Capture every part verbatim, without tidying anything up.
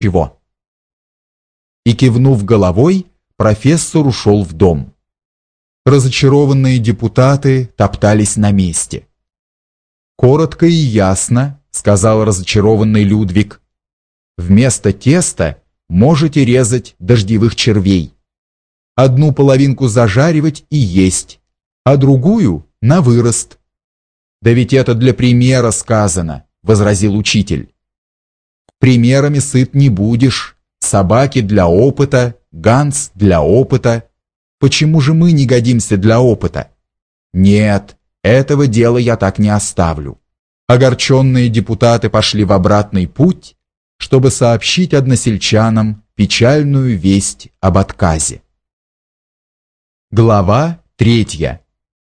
чего». И, кивнув головой, профессор ушел в дом. Разочарованные депутаты топтались на месте. «Коротко и ясно», — сказал разочарованный Людвиг. «Вместо теста можете резать дождевых червей. Одну половинку зажаривать и есть, а другую — на вырост». «Да ведь это для примера сказано», — возразил учитель. «Примерами сыт не будешь. Собаки для опыта, Ганс для опыта. Почему же мы не годимся для опыта? Нет, этого дела я так не оставлю». Огорченные депутаты пошли в обратный путь, чтобы сообщить односельчанам печальную весть об отказе. Глава третья.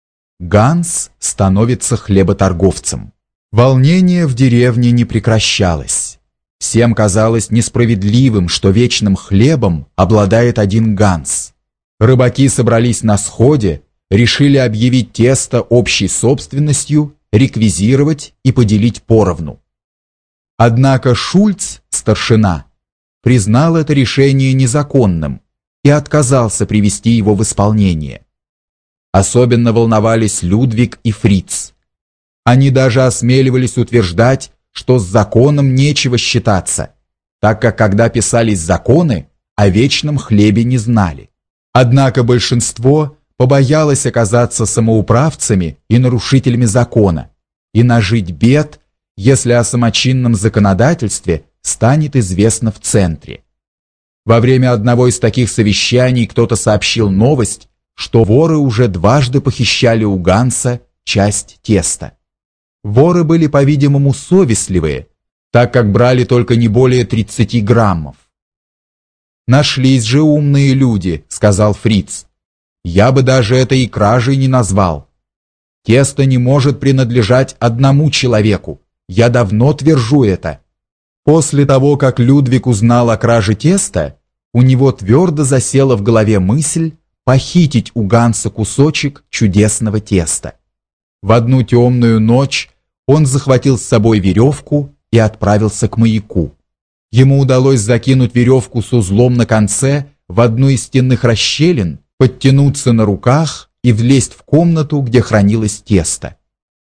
Ганс становится хлеботорговцем. Волнение в деревне не прекращалось. Всем казалось несправедливым, что вечным хлебом обладает один Ганс. Рыбаки собрались на сходе, решили объявить тесто общей собственностью, реквизировать и поделить поровну. Однако Шульц, старшина, признал это решение незаконным и отказался привести его в исполнение. Особенно волновались Людвиг и Фриц. Они даже осмеливались утверждать, что с законом нечего считаться, так как когда писались законы, о вечном хлебе не знали. Однако большинство побоялось оказаться самоуправцами и нарушителями закона и нажить бед, если о самочинном законодательстве станет известно в центре. Во время одного из таких совещаний кто-то сообщил новость, что воры уже дважды похищали у Ганса часть теста. Воры были, по-видимому, совестливые, так как брали только не более тридцати граммов. «Нашлись же умные люди», — сказал Фриц. «Я бы даже это и кражей не назвал. Тесто не может принадлежать одному человеку. Я давно твержу это». После того, как Людвиг узнал о краже теста, у него твердо засела в голове мысль похитить у Ганса кусочек чудесного теста. В одну темную ночь он захватил с собой веревку и отправился к маяку. Ему удалось закинуть веревку с узлом на конце в одну из стенных расщелин, подтянуться на руках и влезть в комнату, где хранилось тесто.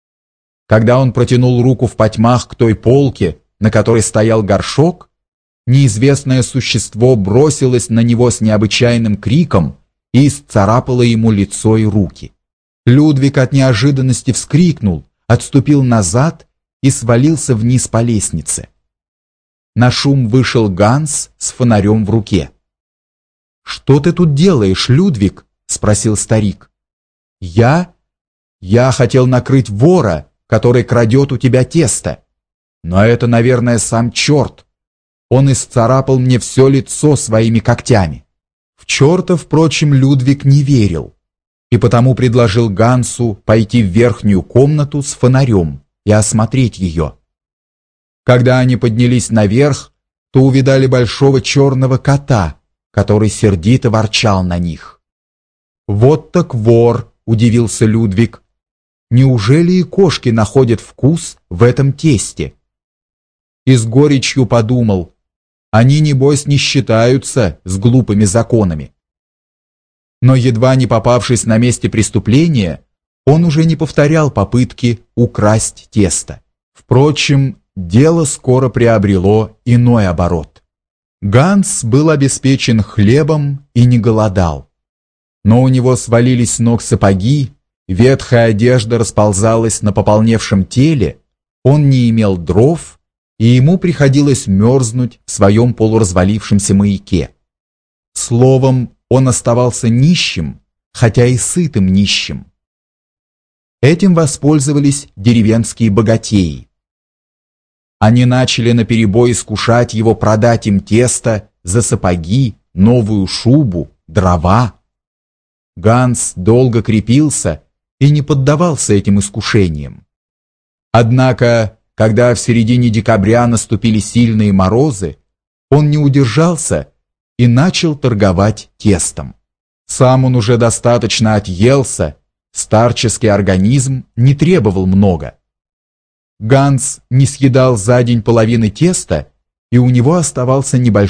Когда он протянул руку в потьмах к той полке, на которой стоял горшок, неизвестное существо бросилось на него с необычайным криком и исцарапало ему лицо и руки. Людвиг от неожиданности вскрикнул, отступил назад и свалился вниз по лестнице. На шум вышел Ганс с фонарем в руке. «Что ты тут делаешь, Людвиг?» — спросил старик. «Я? Я хотел накрыть вора, который крадет у тебя тесто. Но это, наверное, сам черт. Он исцарапал мне все лицо своими когтями». В черта, впрочем, Людвиг не верил, и потому предложил Гансу пойти в верхнюю комнату с фонарем и осмотреть ее. Когда они поднялись наверх, то увидали большого черного кота, который сердито ворчал на них. «Вот так вор!» – удивился Людвиг. «Неужели и кошки находят вкус в этом тесте?» И с горечью подумал: они, небось, не считаются с глупыми законами. Но едва не попавшись на месте преступления, он уже не повторял попытки украсть тесто. Впрочем, дело скоро приобрело иной оборот. Ганс был обеспечен хлебом и не голодал. Но у него свалились с ног сапоги, ветхая одежда расползалась на пополневшем теле, он не имел дров, и ему приходилось мерзнуть в своем полуразвалившемся маяке. Словом, он оставался нищим, хотя и сытым нищим. Этим воспользовались деревенские богатеи. Они начали наперебой искушать его продать им тесто за сапоги, новую шубу, дрова. Ганс долго крепился и не поддавался этим искушениям. Однако, когда в середине декабря наступили сильные морозы, он не удержался и начал торговать тестом. Сам он уже достаточно отъелся, старческий организм не требовал много. Ганс не съедал за день половины теста, и у него оставался небольшой